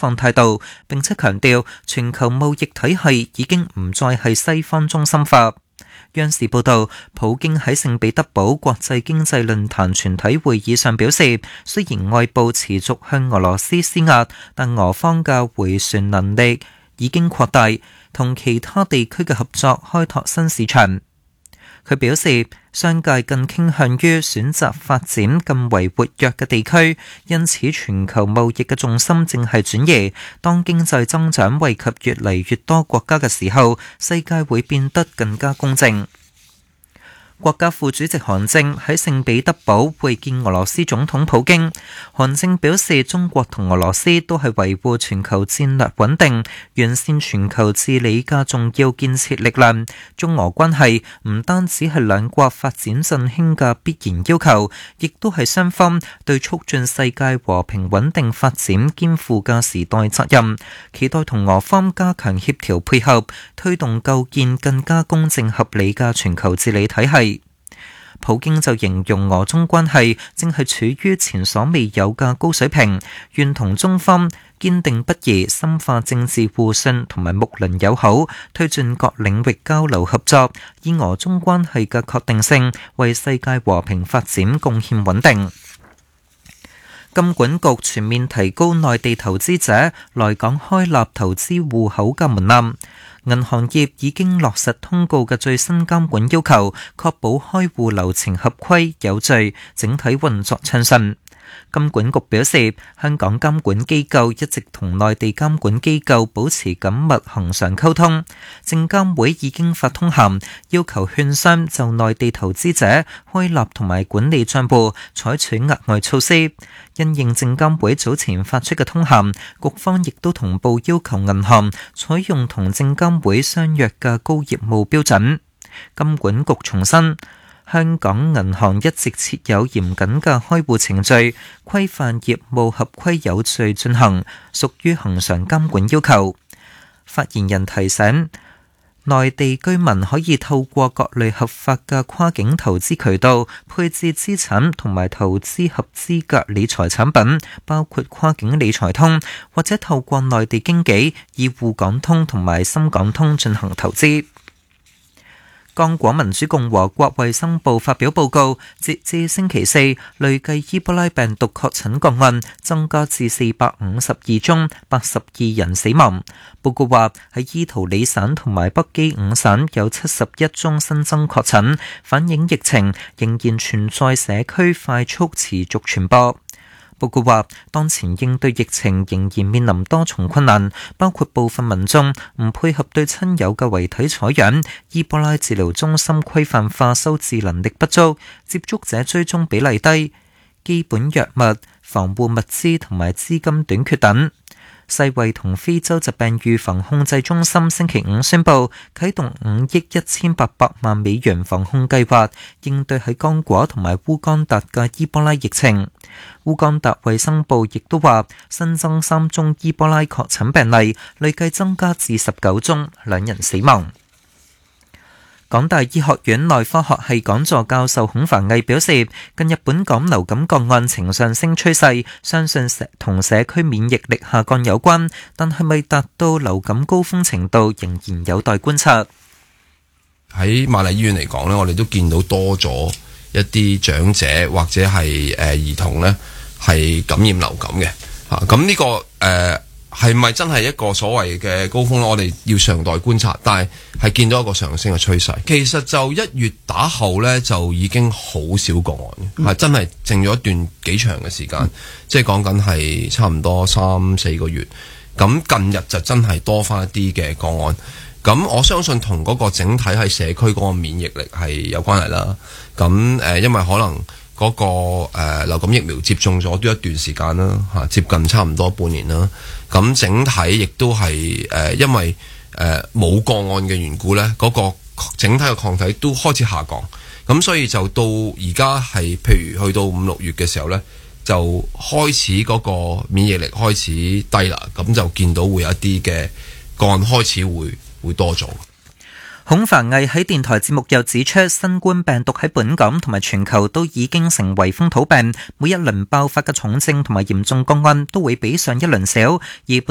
放態度，並且強調全球貿易體系已經唔再係西方中心化。央視報道，普京喺聖彼得堡國際經濟論壇全體會議上表示，雖然外部持續向俄羅斯施壓，但俄方嘅迴旋能力已經擴大，同其他地區嘅合作開拓新市場。佢表示，商界更傾向於選擇發展更為活躍嘅地區，因此全球貿易嘅重心正係轉移。當經濟增長惠及越嚟越多國家嘅時候，世界會變得更加公正。國家副主席韓正喺聖彼得堡會見俄羅斯總統普京。韓正表示，中國同俄羅斯都係維護全球戰略穩定、完善全球治理嘅重要建設力量。中俄關係唔單止係兩國發展振興嘅必然要求，亦都係雙方對促進世界和平穩定發展肩負嘅時代責任。期待同俄方加強協調配合，推動構建更加公正合理嘅全球治理體系。普京就形容俄中關係正係處於前所未有嘅高水平，願同中方堅定不移深化政治互信同埋睦鄰友好，推進各領域交流合作，以俄中關係嘅確定性為世界和平發展貢獻穩定。金管局全面提高內地投資者來港開立投資戶口嘅門檻。銀行業已經落實通告嘅最新監管要求，確保開戶流程合規有序，整體運作暢順。金管局表示，香港監管機構一直同內地監管機構保持緊密恆常溝通。證監會已經發通函，要求券商就內地投資者開立同埋管理帳戶採取額外措施。因應證監會早前發出嘅通函，局方亦都同步要求銀行採用同證監會相約嘅高業務標準。金管局重申，香港銀行一直設有嚴謹嘅開戶程序，規範業務合規有序進行，屬於恆常監管要求。發言人提醒，內地居民可以透過各類合法嘅跨境投資渠道配置資產同埋投資合資格理財產品，包括跨境理財通，或者透過內地經紀以滬港通同埋深港通進行投資。剛果民主共和國衛生部發表報告，截至星期四，累計伊波拉病毒確診個案增加至452宗，82人死亡。報告話喺伊圖里省同埋北基伍省有71宗新增確診，反映疫情仍然存在社區快速持續傳播。報告話，當前應對疫情仍然面臨多重困難，包括部分民眾唔配合對親友嘅遺體採樣，伊波拉治療中心規範化收治能力不足，接觸者追蹤比例低，基本藥物、防護物資同埋資金短缺等。世衛同非洲疾病預防控制中心星期五宣布啟動5億1800萬美元防控計劃，應對喺剛果同埋烏干達嘅伊波拉疫情。烏干達衛生部亦都話新增3宗伊波拉確診病例，累計增加至19宗，2人死亡。港大醫學院內科學系講座教授孔繁毅表示，近日本港流感個案呈上升趨勢，相信同社區免疫力下降有關，但係咪達到流感高峰程度仍然有待觀察。 喺瑪麗醫院嚟講呢，我哋都見到多咗一啲長者或者係兒童呢係感染流感嘅嚇，咁呢個係咪真係一個所謂嘅高峰呢？我哋要尚待觀察，但係見到一個上升嘅趨勢。其實就1月打後呢，就已經好少個案，係真係靜咗一段幾長嘅時間，即係講緊係差唔多3-4個月。咁近日就真係多翻一啲嘅個案。咁我相信同嗰個整體喺社區嗰個免疫力係有關係啦。咁因為可能嗰個流感疫苗接種咗都一段時間啦，嚇接近差唔多半年啦。咁整體亦都係因為冇個案嘅緣故呢，嗰個整體嘅抗體都開始下降。咁所以就到而家係譬如去到5-6月嘅時候呢，就開始嗰個免疫力開始低啦。咁就見到會有一啲嘅個案開始會多咗。 孔繁毅喺電台節目又指出，新冠病毒喺本港同埋全球都已經成為風土病，每一輪爆發嘅重症同埋嚴重個案都會比上一輪少，而